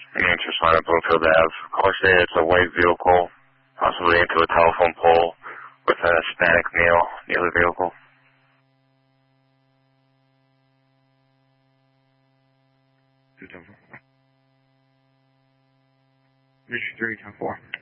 Interest line at Bloomfield Ave. Caller said it's a white vehicle, possibly into a telephone pole with a Hispanic male near the vehicle. Reach 3, 10-4.